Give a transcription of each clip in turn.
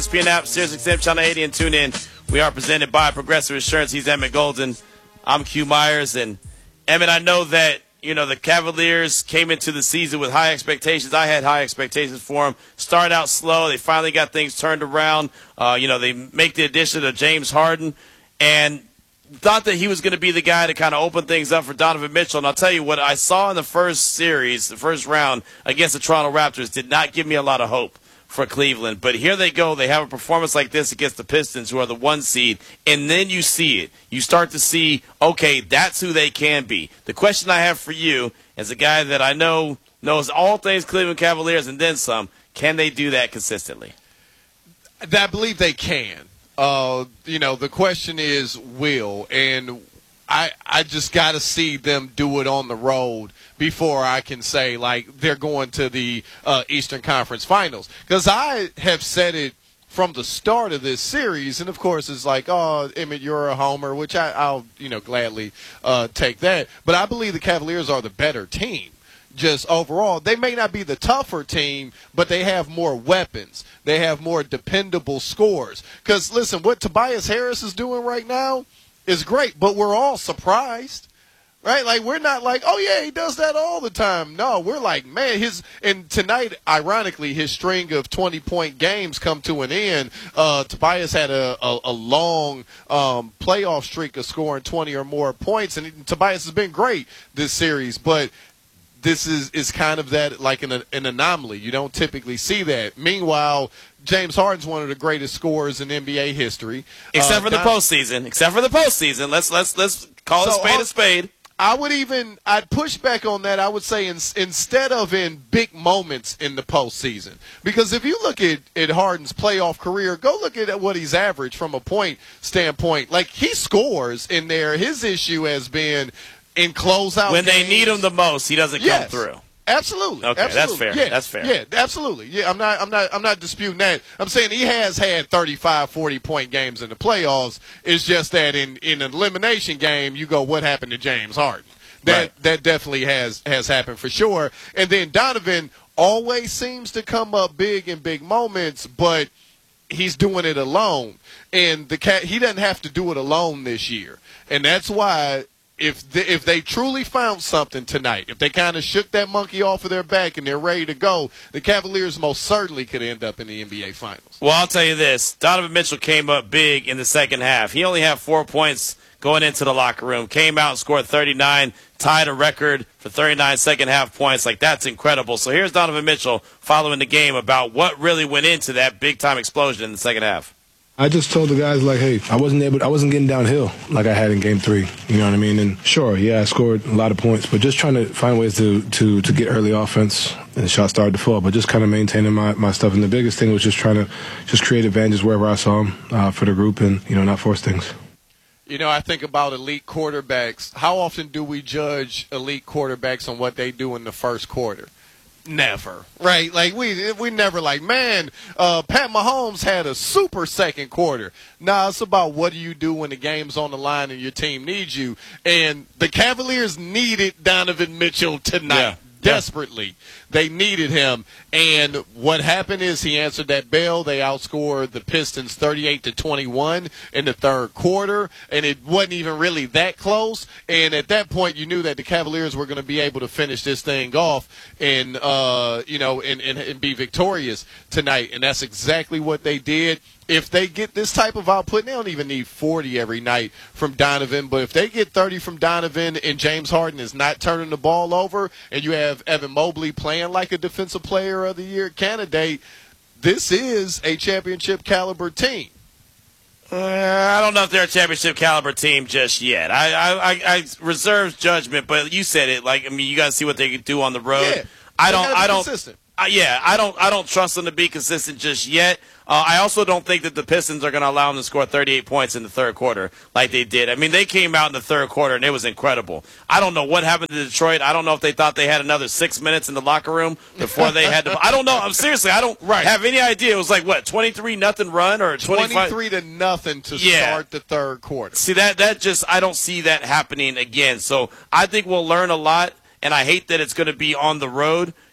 ESPN app, SiriusXM Channel 80, and tune in. We are presented by Progressive Insurance. He's Emmett Golden. I'm Q Myers. And, Emmett, I know that, the Cavaliers came into the season with high expectations. I had high expectations for them. Started out slow. They finally got things turned around. They make the addition of James Harden and thought that he was going to be the guy to kind of open things up for Donovan Mitchell. And I'll tell you what I saw in the first series, the first round against the Toronto Raptors did not give me a lot of hope for Cleveland. But here they go. They have a performance like this against the Pistons, who are the 1 seed, and then you see it. You start to see, okay, that's who they can be. The question I have for you, as a guy that I know knows all things Cleveland Cavaliers and then some, can they do that consistently? I believe they can. The question is will, and I just got to see them do it on the road before I can say, they're going to the Eastern Conference Finals. Because I have said it from the start of this series, and, of course, it's Emmett, you're a homer, which I'll gladly take that. But I believe the Cavaliers are the better team. Just overall, they may not be the tougher team, but they have more weapons. They have more dependable scores. Because, listen, what Tobias Harris is doing right now is great, but we're all surprised, right? We're not oh, yeah, he does that all the time. No, we're man, and tonight, ironically, his string of 20-point games come to an end. Tobias had a long playoff streak of scoring 20 or more points, and Tobias has been great this series, but this is kind of that an anomaly. You don't typically see that. Meanwhile, James Harden's one of the greatest scorers in NBA history. Except for the postseason. Let's call a spade a spade. I'd push back on that. I would say instead of in big moments in the postseason. Because if you look at Harden's playoff career, go look at what he's averaged from a point standpoint. He scores in there. His issue has been in closeout when games. they need him the most, he doesn't come through. Absolutely. Okay, absolutely. that's fair. Yeah, that's fair. Yeah, absolutely. Yeah, I'm not disputing that. I'm saying he has had 35, 40-point games in the playoffs. It's just that in an elimination game, you go, what happened to James Harden? That definitely has happened for sure. And then Donovan always seems to come up big in big moments, but he's doing it alone. And he doesn't have to do it alone this year. And that's why if they truly found something tonight, if they kind of shook that monkey off of their back and they're ready to go, the Cavaliers most certainly could end up in the NBA Finals. Well, I'll tell you this. Donovan Mitchell came up big in the second half. He only had 4 points going into the locker room, came out and scored 39, tied a record for 39 second-half points. That's incredible. So here's Donovan Mitchell following the game about what really went into that big-time explosion in the second half. I just told the guys, hey, I wasn't getting downhill like I had in Game 3. You know what I mean? And sure, yeah, I scored a lot of points, but just trying to find ways to get early offense, and the shot started to fall, but just kind of maintaining my stuff. And the biggest thing was just trying to just create advantages wherever I saw them for the group and, not force things. I think about elite quarterbacks. How often do we judge elite quarterbacks on what they do in the first quarter? Never, right? We never man, Pat Mahomes had a super second quarter. Nah, it's about what do you do when the game's on the line and your team needs you. And the Cavaliers needed Donovan Mitchell tonight. Yeah. Desperately. They needed him. And what happened is he answered that bell. They outscored the Pistons 38-21 in the third quarter. And it wasn't even really that close. And at that point, you knew that the Cavaliers were going to be able to finish this thing off and, and be victorious tonight. And that's exactly what they did. If they get this type of output, they don't even need 40 every night from Donovan. But if they get 30 from Donovan and James Harden is not turning the ball over and you have Evan Mobley playing like a Defensive Player of the Year candidate, this is a championship caliber team. I don't know if they're a championship caliber team just yet. I reserve judgment, but you said it. You got to see what they can do on the road. Yeah, I don't. Consistent. I don't trust them to be consistent just yet. I also don't think that the Pistons are going to allow them to score 38 points in the third quarter like they did. I mean, they came out in the third quarter, and it was incredible. I don't know what happened to Detroit. I don't know if they thought they had another 6 minutes in the locker room before they had to – I don't know. Seriously, I don't have any idea. It was 23-0 run or 25 23-0 to start the third quarter. See, that just – I don't see that happening again. So I think we'll learn a lot, and I hate that it's going to be on the road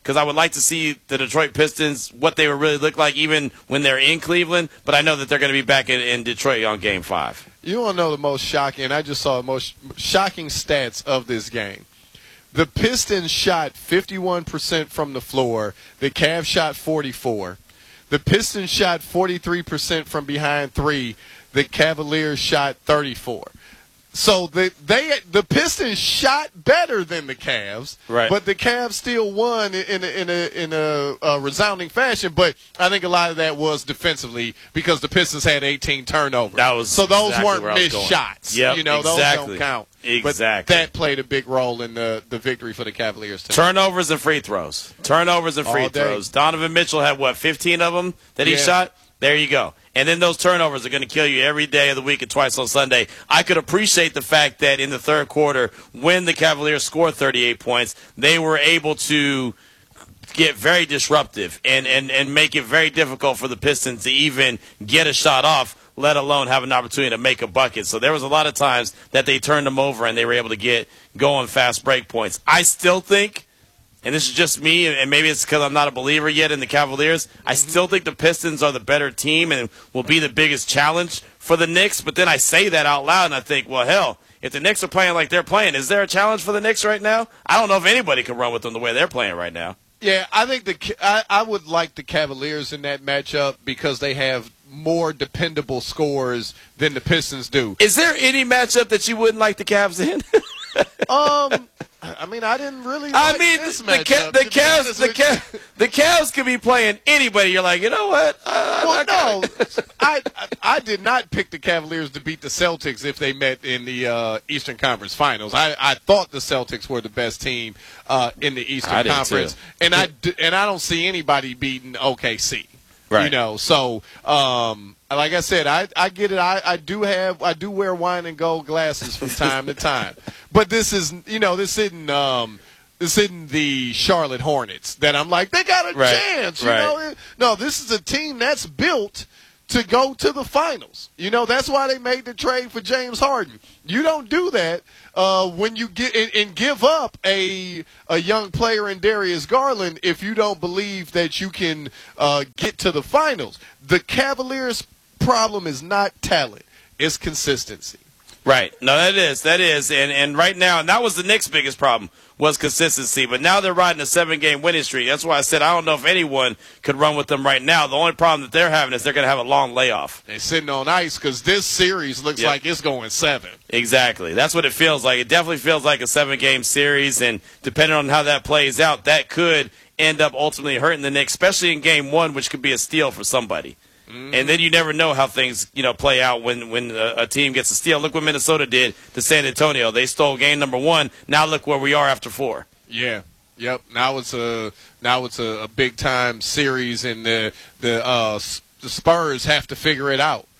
because I would like to see the Detroit Pistons, what they would really look like even when they're in Cleveland. But I know that they're going to be back in Detroit on Game 5. You want to know the most shocking? I just saw the most shocking stats of this game. The Pistons shot 51% from the floor. The Cavs shot 44%. The Pistons shot 43% from behind three. The Cavaliers shot 34%. So the Pistons shot better than the Cavs, right? But the Cavs still won in a resounding fashion. But I think a lot of that was defensively because the Pistons had 18 turnovers. Those exactly weren't missed shots. Yep, those don't count. Exactly. But that played a big role in the victory for the Cavaliers tonight. Turnovers and free throws. Donovan Mitchell had, 15 of them that he shot? There you go. And then those turnovers are going to kill you every day of the week and twice on Sunday. I could appreciate the fact that in the third quarter, when the Cavaliers scored 38 points, they were able to get very disruptive and make it very difficult for the Pistons to even get a shot off, let alone have an opportunity to make a bucket. So there was a lot of times that they turned them over and they were able to get going fast break points. I still think, and this is just me, and maybe it's because I'm not a believer yet in the Cavaliers, I still think the Pistons are the better team and will be the biggest challenge for the Knicks. But then I say that out loud, and I think, well, hell, if the Knicks are playing like they're playing, is there a challenge for the Knicks right now? I don't know if anybody can run with them the way they're playing right now. Yeah, I think I would like the Cavaliers in that matchup because they have more dependable scores than the Pistons do. Is there any matchup that you wouldn't like the Cavs in? I mean, I didn't really. This matchup, the Cavs could be playing anybody. You're like, you know what? I did not pick the Cavaliers to beat the Celtics if they met in the Eastern Conference Finals. I thought the Celtics were the best team in the Eastern Conference, and I don't see anybody beating OKC. Right. So like I said, I get it. I do wear wine and gold glasses from time to time, but this isn't the Charlotte Hornets that I'm like they got a chance. No, this is a team that's built to go to the finals. That's why they made the trade for James Harden. You don't do that when you get and give up a young player in Darius Garland if you don't believe that you can get to the finals. The Cavaliers' problem is not talent; it's consistency. Right. No, that is. And right now, and that was the Knicks' biggest problem, was consistency. But now they're riding a 7-game winning streak. That's why I said I don't know if anyone could run with them right now. The only problem that they're having is they're going to have a long layoff. They're sitting on ice because this series looks like it's going 7. Exactly. That's what it feels like. It definitely feels like a 7-game series, and depending on how that plays out, that could end up ultimately hurting the Knicks, especially in Game 1, which could be a steal for somebody. And then you never know how things, play out when a team gets a steal. Look what Minnesota did to San Antonio. They stole game number 1. Now look where we are after 4. Yeah. Yep. Now it's a big time series, and the Spurs have to figure it out.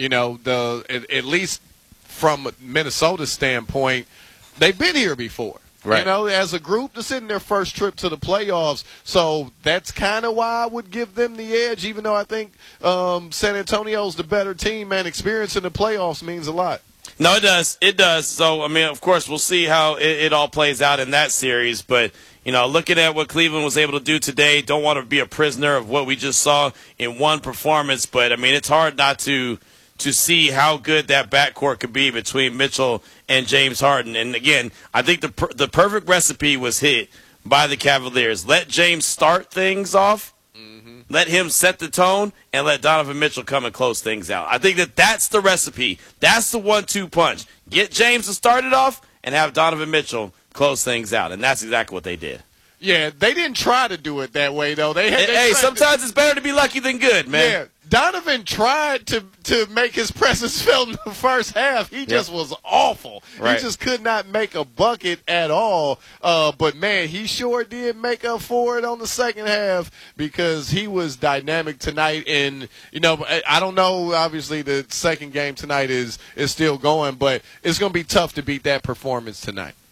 At least from Minnesota's standpoint, they've been here before. Right. As a group, this isn't their first trip to the playoffs, so that's kind of why I would give them the edge, even though I think San Antonio's the better team, and experience in the playoffs means a lot. No, it does. It does. So, of course, we'll see how it all plays out in that series, but looking at what Cleveland was able to do today, don't want to be a prisoner of what we just saw in one performance, but, it's hard not to see how good that backcourt could be between Mitchell and James Harden. And, again, I think the perfect recipe was hit by the Cavaliers. Let James start things off, let him set the tone, and let Donovan Mitchell come and close things out. I think that's the recipe. That's the 1-2 punch. Get James to start it off and have Donovan Mitchell close things out. And that's exactly what they did. Yeah, they didn't try to do it that way, though. Sometimes it's better to be lucky than good, man. Yeah. Donovan tried to make his presence felt in the first half. He just was awful. Right. He just could not make a bucket at all. But, man, he sure did make up for it on the second half because he was dynamic tonight. And, I don't know, obviously the second game tonight is still going, but it's going to be tough to beat that performance tonight.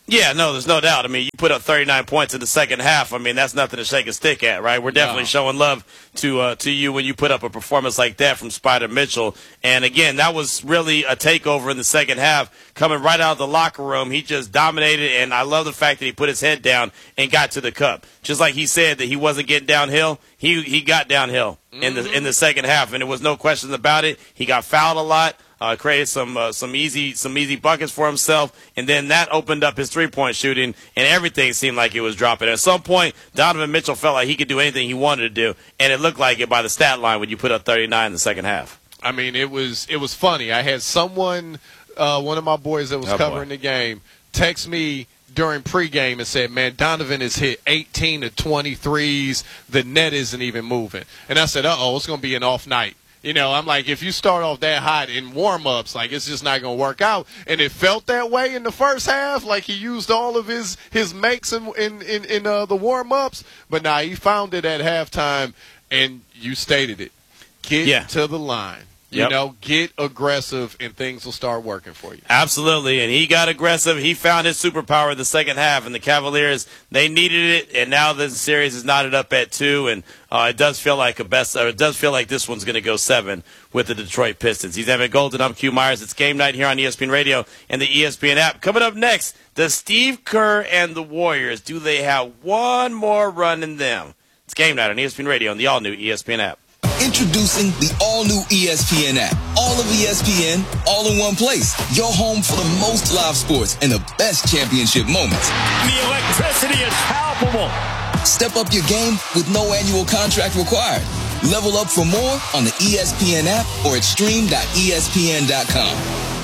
Yeah, no, there's no doubt. I mean, you put up 39 points in the second half. I mean, that's nothing to shake a stick at, right? We're definitely showing love to you when you put up a performance like that from Spider Mitchell. And again, that was really a takeover in the second half. Coming right out of the locker room, he just dominated, and I love the fact that he put his head down and got to the cup. Just like he said that he wasn't getting downhill, he got downhill in the second half, and there was no questions about it. He got fouled a lot. Created some easy buckets for himself, and then that opened up his three-point shooting, and everything seemed like it was dropping. At some point, Donovan Mitchell felt like he could do anything he wanted to do, and it looked like it by the stat line when you put up 39 in the second half. I mean, it was funny. I had someone, one of my boys that was covering the game, text me during pregame and said, man, Donovan has hit 18 to 23s. The net isn't even moving. And I said, it's going to be an off night. You know, I'm like, if you start off that hot in warm-ups, like, it's just not going to work out. And it felt that way in the first half, like he used all of his makes in the warm-ups. But now he found it at halftime, and you stated it. Get to the line. You know, get aggressive, and things will start working for you. Absolutely, and he got aggressive. He found his superpower in the second half, and the Cavaliers, they needed it, and now the series is knotted up at 2, and it does feel like this one's going to go 7 with the Detroit Pistons. He's Emmett Golden. I'm Q Myers. It's game night here on ESPN Radio and the ESPN app. Coming up next, does Steve Kerr and the Warriors, do they have one more run in them? It's game night on ESPN Radio and the all-new ESPN app. Introducing the all-new ESPN app. All of ESPN, all in one place. Your home for the most live sports and the best championship moments. The electricity is palpable. Step up your game with no annual contract required. Level up for more on the ESPN app or at stream.espn.com.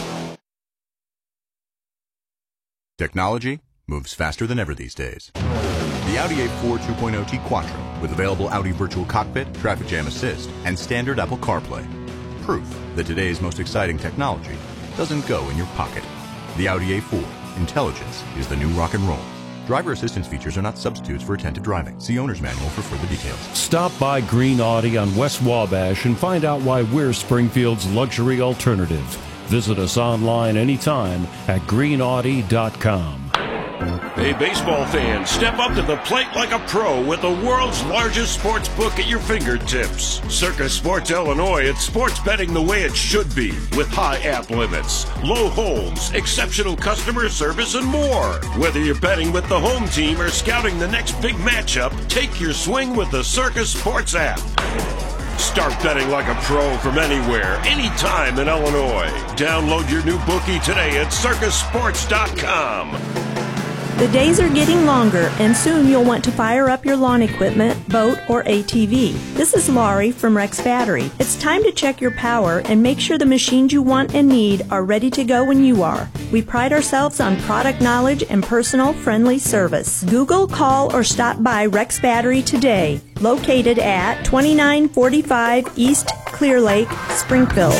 Technology moves faster than ever these days. The Audi A4 2.0T Quattro with available Audi Virtual Cockpit, Traffic Jam Assist, and standard Apple CarPlay. Proof that today's most exciting technology doesn't go in your pocket. The Audi A4. Intelligence is the new rock and roll. Driver assistance features are not substitutes for attentive driving. See owner's manual for further details. Stop by Green Audi on West Wabash and find out why we're Springfield's luxury alternative. Visit us online anytime at greenaudi.com. Hey, baseball fans, step up to the plate like a pro with the world's largest sports book at your fingertips. Circus Sports Illinois, it's sports betting the way it should be, with high app limits, low holds, exceptional customer service, and more. Whether you're betting with the home team or scouting the next big matchup, take your swing with the Circus Sports app. Start betting like a pro from anywhere, anytime in Illinois. Download your new bookie today at circusports.com. The days are getting longer, and soon you'll want to fire up your lawn equipment, boat, or ATV. This is Laurie from Rex Battery. It's time to check your power and make sure the machines you want and need are ready to go when you are. We pride ourselves on product knowledge and personal, friendly service. Google, call, or stop by Rex Battery today. Located at 2945 East Clear Lake, Springfield.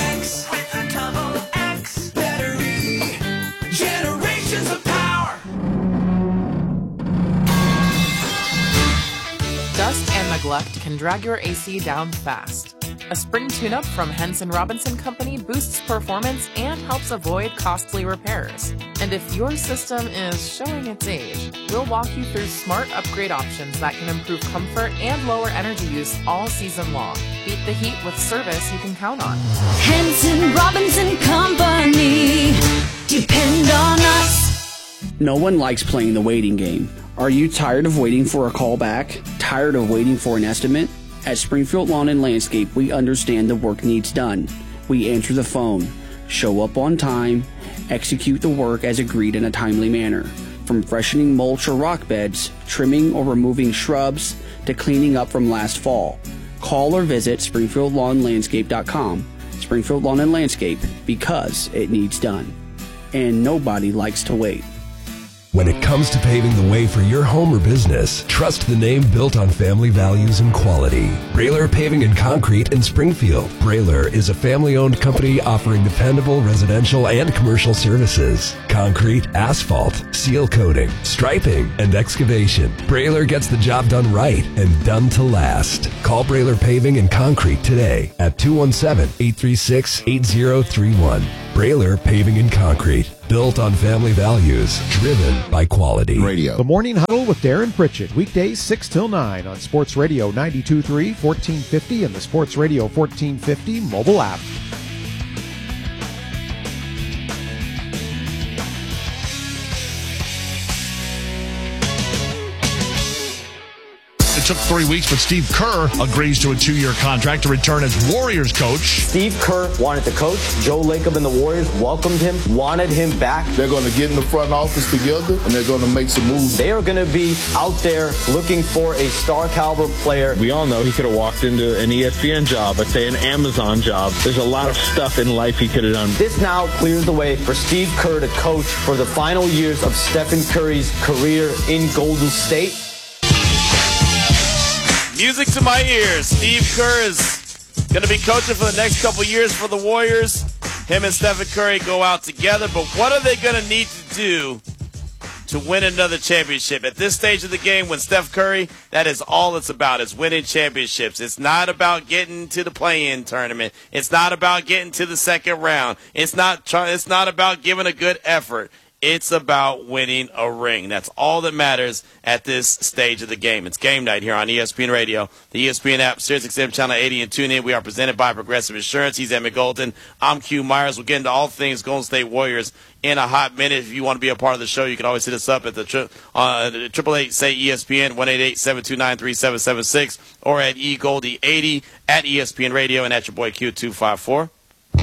Dust and neglect can drag your AC down fast. A spring tune-up from Henson Robinson Company boosts performance and helps avoid costly repairs. And if your system is showing its age, we'll walk you through smart upgrade options that can improve comfort and lower energy use all season long. Beat the heat with service you can count on. Henson Robinson Company. Depend on us. No one likes playing the waiting game. Are you tired of waiting for a call back? Tired of waiting for an estimate? At Springfield Lawn and Landscape, we understand the work needs done. We answer the phone, show up on time, execute the work as agreed in a timely manner. From freshening mulch or rock beds, trimming or removing shrubs, to cleaning up from last fall. Call or visit SpringfieldLawnLandscape.com. Springfield Lawn and Landscape, because it needs done. And nobody likes to wait. When it comes to paving the way for your home or business, trust the name built on family values and quality. Brailer Paving and Concrete in Springfield. Brailer is a family-owned company offering dependable residential and commercial services. Concrete, asphalt, seal coating, striping, and excavation. Brailer gets the job done right and done to last. Call Brailer Paving and Concrete today at 217-836-8031. Brailer Paving and Concrete. Built on family values. Driven by quality. Radio. The Morning Huddle with Darren Pritchett. Weekdays 6 till 9 on Sports Radio 92.3, 1450, and the Sports Radio 1450 mobile app. It took 3 weeks, but Steve Kerr agrees to a 2-year contract to return as Warriors coach. Steve Kerr wanted to coach. Joe Lacob and the Warriors welcomed him, wanted him back. They're going to get in the front office together, and they're going to make some moves. They are going to be out there looking for a star caliber player. We all know he could have walked into an ESPN job, let's say an Amazon job. There's a lot of stuff in life he could have done. This now clears the way for Steve Kerr to coach for the final years of Stephen Curry's career in Golden State. Music to my ears. Steve Kerr is going to be coaching for the next couple years for the Warriors. Him and Stephen Curry go out together. But what are they going to need to do to win another championship? At this stage of the game, when Steph Curry, that is all it's about, is winning championships. It's not about getting to the play-in tournament. It's not about getting to the second round. It's not about giving a good effort. It's about winning a ring. That's all that matters at this stage of the game. It's game night here on ESPN Radio, the ESPN app, SiriusXM Channel 80, and tune in. We are presented by Progressive Insurance. He's Emmett Golden. I'm Q Myers. We'll get into all things Golden State Warriors in a hot minute. If you want to be a part of the show, you can always hit us up at the 888-SAY-ESPN, 1-888-729-3776, or at eGoldie80, at ESPN Radio, and at your boy Q254.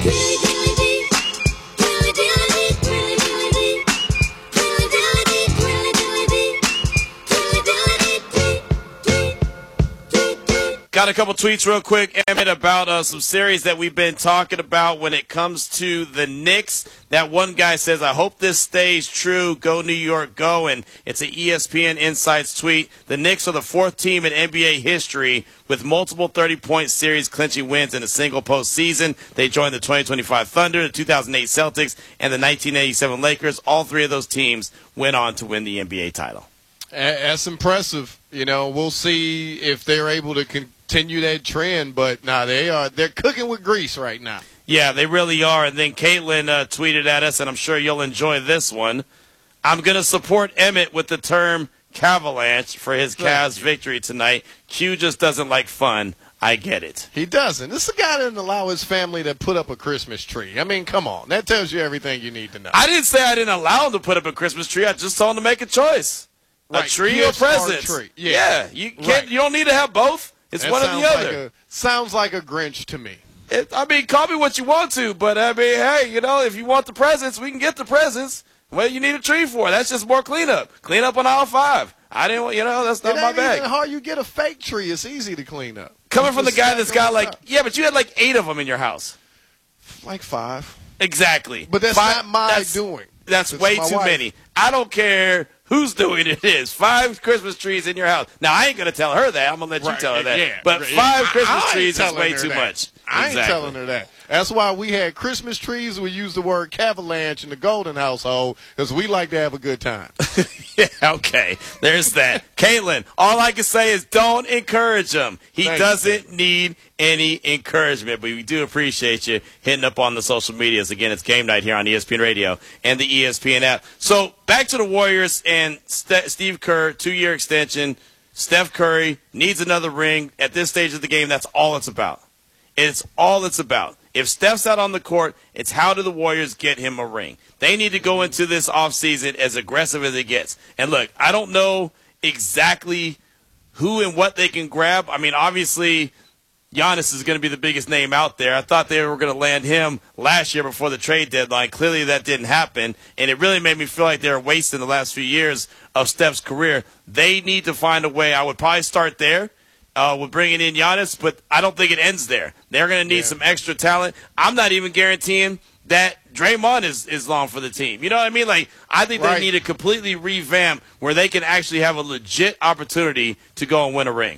Got a couple tweets real quick, Emmett, about some series that we've been talking about when it comes to the Knicks. That one guy says, I hope this stays true. Go New York, go. And it's an ESPN Insights tweet. The Knicks are the 4th team in NBA history with multiple 30-point series clinching wins in a single postseason. They joined the 2025 Thunder, the 2008 Celtics, and the 1987 Lakers. All 3 of those teams went on to win the NBA title. That's impressive. You know, we'll see if they're able to continue that trend, but they're cooking with grease right now. Yeah, they really are. And then Caitlin tweeted at us, and I'm sure you'll enjoy this one. I'm going to support Emmett with the term Cavalanche for his Cavs victory tonight. Q just doesn't like fun. I get it. He doesn't. This is a guy that doesn't allow his family to put up a Christmas tree. I mean, come on. That tells you everything you need to know. I didn't say I didn't allow him to put up a Christmas tree. I just told him to make a choice. Right. A tree or presents. Tree. Yeah. You can't. Right. You don't need to have both. It's that one or the other. Sounds like a Grinch to me. I mean, call me what you want to, but I mean, hey, you know, if you want the presents, we can get the presents. What you need a tree for? That's just more cleanup. Clean up on aisle 5. I didn't, you know, that's not my bag. Even hard. You get a fake tree. It's easy to clean up. Coming from the guy that's got yeah, but you had like 8 of them in your house. Like 5. Exactly. But that's not my doing. That's way too many. I don't care whose doing it is. 5 Christmas trees in your house. Now, I ain't going to tell her that. I'm going to let you tell her that. Yeah, but 5 Christmas trees is way too much. I ain't telling her that. That's why we had Christmas trees. We use the word Cavalanche in the Golden household because we like to have a good time. Yeah, okay. There's that. Caitlin, all I can say is don't encourage him. He doesn't need any encouragement, but we do appreciate you hitting up on the social medias. Again, it's game night here on ESPN Radio and the ESPN app. So back to the Warriors and Steve Kerr, 2-year extension. Steph Curry needs another ring. At this stage of the game, that's all it's about. It's all it's about. If Steph's out on the court, it's how do the Warriors get him a ring. They need to go into this offseason as aggressive as it gets. And look, I don't know exactly who and what they can grab. I mean, obviously, Giannis is going to be the biggest name out there. I thought they were going to land him last year before the trade deadline. Clearly that didn't happen, and it really made me feel like they were wasting the last few years of Steph's career. They need to find a way. I would probably start there. With bringing in Giannis, but I don't think it ends there. They're going to need some extra talent. I'm not even guaranteeing that Draymond is long for the team. You know what I mean? Like, I think they need to completely revamp where they can actually have a legit opportunity to go and win a ring.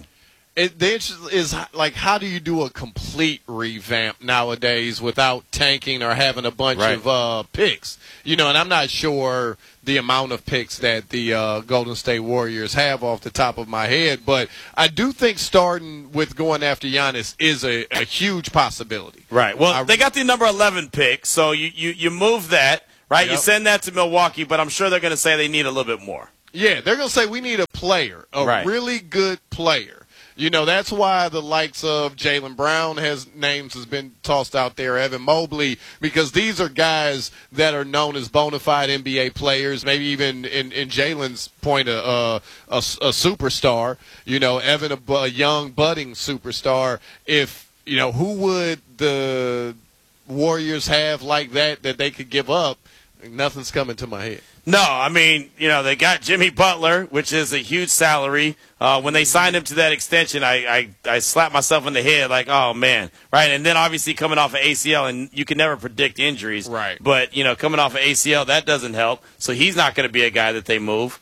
The interest is, like, how do you do a complete revamp nowadays without tanking or having a bunch of picks? You know, and I'm not sure the amount of picks that the Golden State Warriors have off the top of my head, but I do think starting with going after Giannis is a huge possibility. Right. Well, they got the number 11 pick, so you move that, right? Yep. You send that to Milwaukee, but I'm sure they're going to say they need a little bit more. Yeah, they're going to say we need a player, a really good player. You know, that's why the likes of Jaylen Brown has been tossed out there, Evan Mobley, because these are guys that are known as bona fide NBA players, maybe even in Jaylen's point, a superstar. You know, Evan, a young, budding superstar. If, you know, who would the Warriors have like that they could give up? Nothing's coming to my head. No, I mean, you know, they got Jimmy Butler, which is a huge salary. When they signed him to that extension, I slapped myself in the head like, oh, man, right? And then obviously coming off of ACL, and you can never predict injuries. Right. But, you know, coming off of ACL, that doesn't help. So he's not going to be a guy that they move.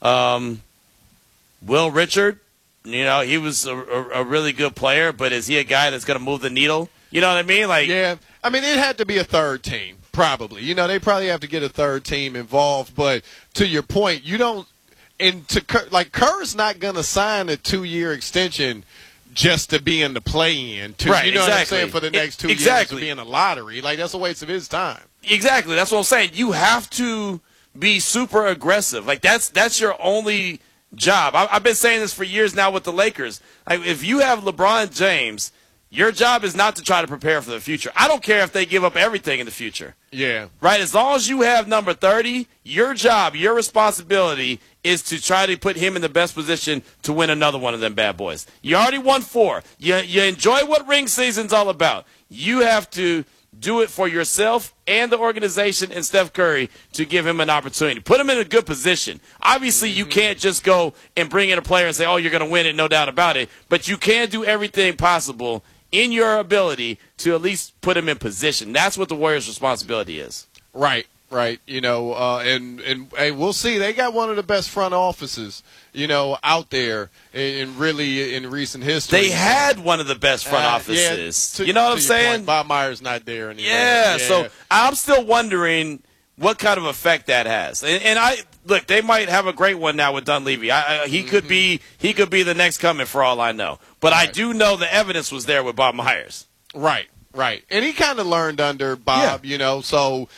Will Richard, you know, he was a really good player, but is he a guy that's going to move the needle? You know what I mean? Like, yeah, I mean, it had to be a third team. Probably. You know, they probably have to get a third team involved. But to your point, you don't – and to Kerr's not going to sign a 2-year extension just to be in the play-in. Right, you know exactly. what I'm saying? For the next 2 years to be in the lottery. Like, that's a waste of his time. Exactly. That's what I'm saying. You have to be super aggressive. Like, that's your only job. I've been saying this for years now with the Lakers. Like, if you have LeBron James – your job is not to try to prepare for the future. I don't care if they give up everything in the future. Yeah. Right? As long as you have number 30, your job, your responsibility is to try to put him in the best position to win another one of them bad boys. You already won 4. You enjoy what ring season's all about. You have to do it for yourself and the organization and Steph Curry to give him an opportunity. Put him in a good position. Obviously, you can't just go and bring in a player and say, oh, you're going to win it, no doubt about it. But you can do everything possible in your ability to at least put him in position. That's what the Warriors' responsibility is. Right. You know, and we'll see. They got one of the best front offices, you know, out there in recent history. They had one of the best front offices. You know what I'm saying? Point, Bob Myers not there anymore. Yeah, so I'm still wondering what kind of effect that has. And look, they might have a great one now with Dunleavy. He could be the next coming for all I know. But I do know the evidence was there with Bob Myers. Right. And he kind of learned under Bob, you know, so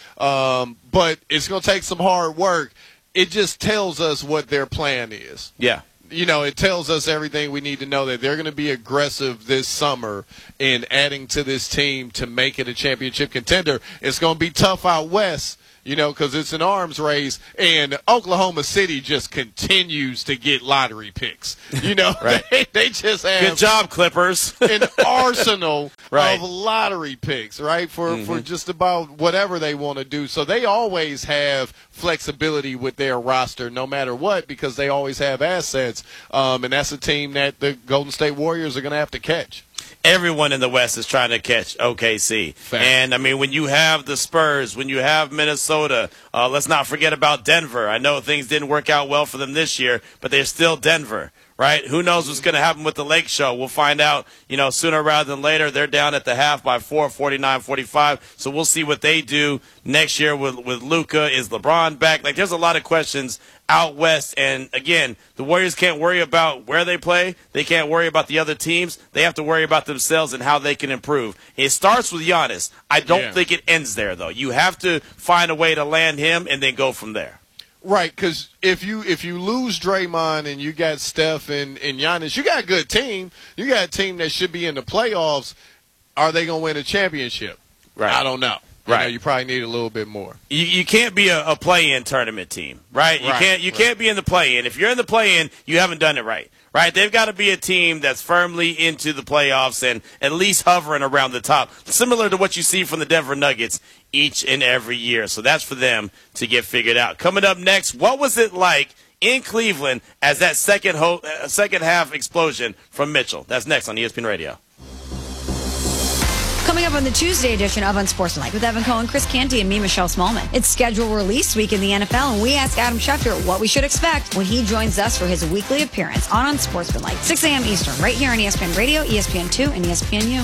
but it's going to take some hard work. It just tells us what their plan is. Yeah. You know, it tells us everything we need to know, that they're going to be aggressive this summer in adding to this team to make it a championship contender. It's going to be tough out west, you know, because it's an arms race, and Oklahoma City just continues to get lottery picks. You know, they just have good job, Clippers. an arsenal of lottery picks, right, for just about whatever they want to do. So they always have flexibility with their roster no matter what, because they always have assets, and that's a team that the Golden State Warriors are going to have to catch. Everyone in the West is trying to catch OKC. Fact. And, I mean, when you have the Spurs, when you have Minnesota, let's not forget about Denver. I know things didn't work out well for them this year, but they're still Denver, right? Who knows what's going to happen with the Lake Show? We'll find out, you know, sooner rather than later. They're down at the half by 4, 49-45. So we'll see what they do next year with Luka. Is LeBron back? Like, there's a lot of questions out west, and again, the Warriors can't worry about where they play. They can't worry about the other teams. They have to worry about themselves and how they can improve. It starts with Giannis. I don't think it ends there, though. You have to find a way to land him and then go from there. Right, because if you lose Draymond and you got Steph and Giannis, you got a good team. You got a team that should be in the playoffs. Are they going to win a championship? Right. I don't know. Right. You know, you probably need a little bit more. You can't be a play-in tournament team, right? You can't be in the play-in. If you're in the play-in, you haven't done it right. Right? They've got to be a team that's firmly into the playoffs and at least hovering around the top, similar to what you see from the Denver Nuggets each and every year. So that's for them to get figured out. Coming up next, what was it like in Cleveland as that second half explosion from Mitchell? That's next on ESPN Radio. Coming up on the Tuesday edition of Unsportsmanlike with Evan Cohen, Chris Canty, and me, Michelle Smallman. It's schedule release week in the NFL, and we ask Adam Schefter what we should expect when he joins us for his weekly appearance on Unsportsmanlike, 6 a.m. Eastern, right here on ESPN Radio, ESPN2, and ESPNU.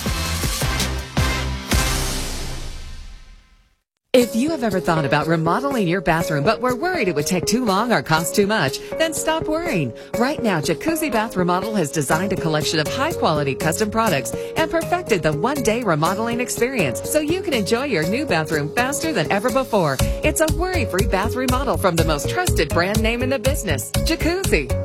If you have ever thought about remodeling your bathroom but were worried it would take too long or cost too much, then stop worrying. Right now, Jacuzzi Bath Remodel has designed a collection of high-quality custom products and perfected the one-day remodeling experience so you can enjoy your new bathroom faster than ever before. It's a worry-free bath remodel from the most trusted brand name in the business, Jacuzzi.